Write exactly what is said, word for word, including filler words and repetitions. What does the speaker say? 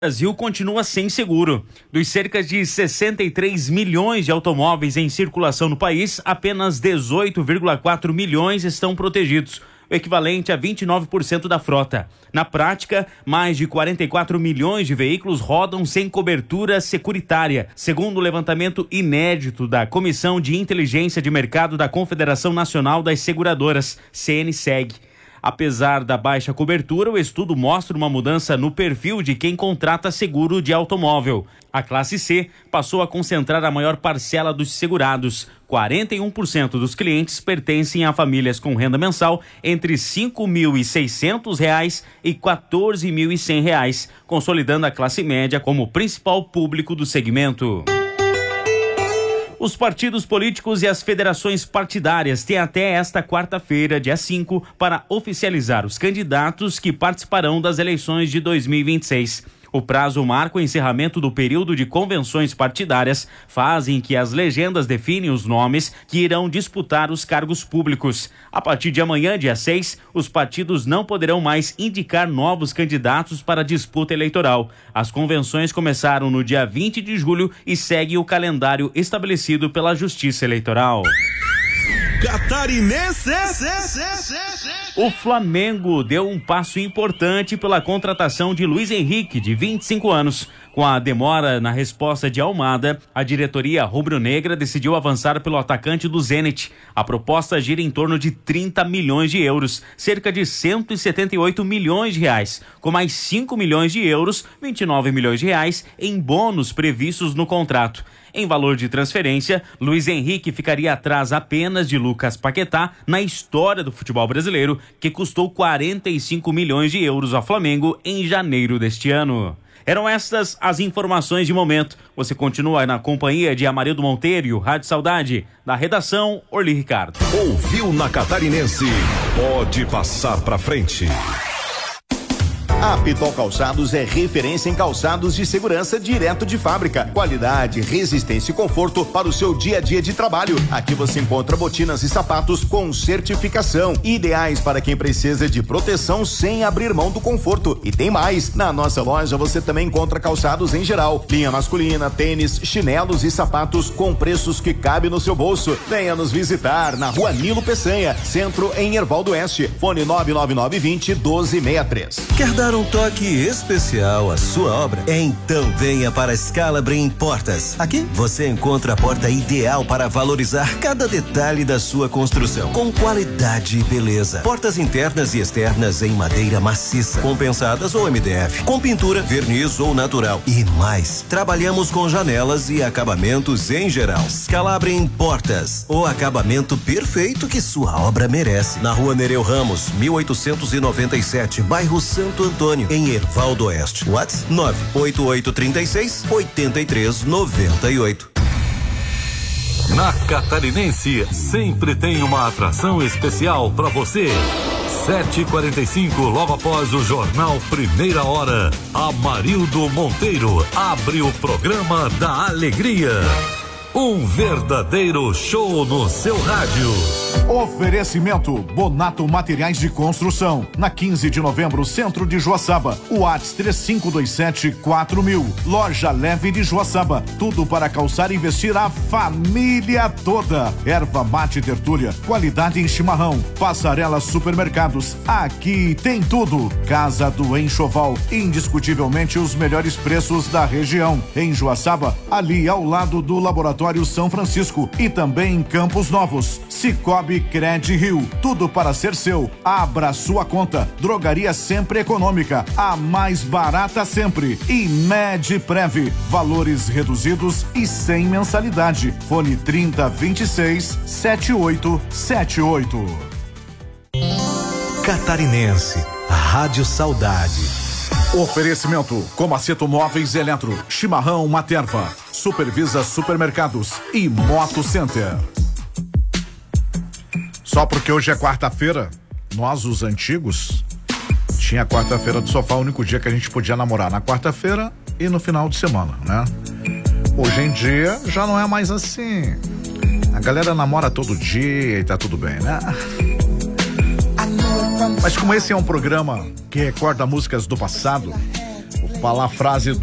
O Brasil continua sem seguro. Dos cerca de sessenta e três milhões de automóveis em circulação no país, apenas dezoito vírgula quatro milhões estão protegidos, o equivalente a vinte e nove por cento da frota. Na prática, mais de quarenta e quatro milhões de veículos rodam sem cobertura securitária, segundo o levantamento inédito da Comissão de Inteligência de Mercado da Confederação Nacional das Seguradoras, C N S E G. Apesar da baixa cobertura, o estudo mostra uma mudança no perfil de quem contrata seguro de automóvel. A classe C passou a concentrar a maior parcela dos segurados. quarenta e um por cento dos clientes pertencem a famílias com renda mensal entre cinco mil e seiscentos reais e quatorze mil e cem reais, consolidando a classe média como principal público do segmento. Os partidos políticos e as federações partidárias têm até esta quarta-feira, dia cinco, para oficializar os candidatos que participarão das eleições de dois mil e vinte e seis. O prazo marca o encerramento do período de convenções partidárias, fase em que as legendas definem os nomes que irão disputar os cargos públicos. A partir de amanhã, dia seis, os partidos não poderão mais indicar novos candidatos para a disputa eleitoral. As convenções começaram no dia vinte de julho e seguem o calendário estabelecido pela Justiça Eleitoral. Catarinense. O Flamengo deu um passo importante pela contratação de Luiz Henrique, de vinte e cinco anos. Com a demora na resposta de Almada, a diretoria rubro-negra decidiu avançar pelo atacante do Zenit. A proposta gira em torno de trinta milhões de euros, cerca de cento e setenta e oito milhões de reais, com mais cinco milhões de euros, vinte e nove milhões de reais em bônus previstos no contrato. Em valor de transferência, Luiz Henrique ficaria atrás apenas de Lucas Paquetá na história do futebol brasileiro, que custou quarenta e cinco milhões de euros ao Flamengo em janeiro deste ano. Eram estas as informações de momento. Você continua na companhia de Amarildo Monteiro, Rádio Saudade, da redação Orli Ricardo. Ouviu na Catarinense? Pode passar pra frente. A Pitol Calçados é referência em calçados de segurança direto de fábrica. Qualidade, resistência e conforto para o seu dia a dia de trabalho. Aqui você encontra botinas e sapatos com certificação, ideais para quem precisa de proteção sem abrir mão do conforto. E tem mais, na nossa loja você também encontra calçados em geral, linha masculina, tênis, chinelos e sapatos com preços que cabem no seu bolso. Venha nos visitar na Rua Nilo Peçanha, centro em Hervaldo Oeste. Fone nove nove nove vinte doze sessenta e três. Quer dar um toque especial à sua obra? Então venha para a Scalabrin Portas. Aqui você encontra a porta ideal para valorizar cada detalhe da sua construção, com qualidade e beleza. Portas internas e externas em madeira maciça, compensadas ou M D F, com pintura, verniz ou natural e mais. Trabalhamos com janelas e acabamentos em geral. Scalabrin Portas, o acabamento perfeito que sua obra merece. Na Rua Nereu Ramos, mil oitocentos e noventa e sete, bairro Santo Antônio, em Hervaldo Oeste. WhatsApp nove oito oito três seis oito três nove oito. Na Catarinense sempre tem uma atração especial para você. sete e quarenta e cinco, logo após o jornal Primeira Hora, Amarildo Monteiro abre o programa da alegria. Um verdadeiro show no seu rádio. Oferecimento Bonato Materiais de Construção, na quinze de novembro, centro de Joaçaba. WhatsApp três cinco dois sete quatro mil. Loja Leve de Joaçaba, tudo para calçar e vestir a família toda. Erva mate tertúlia, qualidade em chimarrão. Passarela Supermercados, aqui tem tudo. Casa do Enxoval, indiscutivelmente os melhores preços da região. Em Joaçaba, ali ao lado do Laboratório São Francisco, e também em Campos Novos. Cicobi Cred Rio, tudo para ser seu. Abra sua conta. Drogaria Sempre Econômica, a mais barata sempre. E Medprev, valores reduzidos e sem mensalidade. Fone trinta vinte e seis setenta e oito setenta e oito. Catarinense, Rádio Saudade. Oferecimento Comaceto Móveis Eletro, Chimarrão Materva, Supervisa Supermercados e Moto Center. Só porque hoje é quarta-feira, nós os antigos, tinha quarta-feira do sofá, o único dia que a gente podia namorar, na quarta-feira e no final de semana, né? Hoje em dia já não é mais assim. A galera namora todo dia e tá tudo bem, né? Mas como esse é um programa que recorda músicas do passado, falar a frase